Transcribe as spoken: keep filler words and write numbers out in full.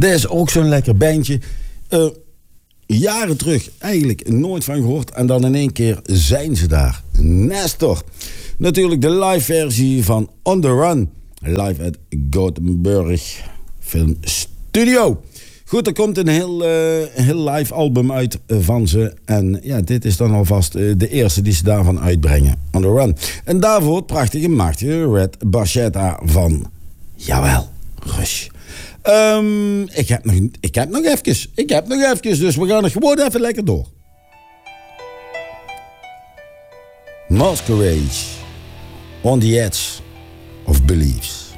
Dit is ook zo'n lekker bandje. Uh, jaren terug eigenlijk nooit van gehoord. En dan in één keer zijn ze daar. Nestor. Natuurlijk de live versie van On The Run. Live at Gothenburg Film Studio. Goed, er komt een heel, uh, heel live album uit uh, van ze. En ja, dit is dan alvast uh, de eerste die ze daarvan uitbrengen. On The Run. En daarvoor het prachtige, machtige Red Barchetta van... Jawel, Rush. Um, ik, heb nog, ik heb nog even. Ik heb nog even. Dus we gaan er gewoon even lekker door. Masquerade. On the Edge of Beliefs.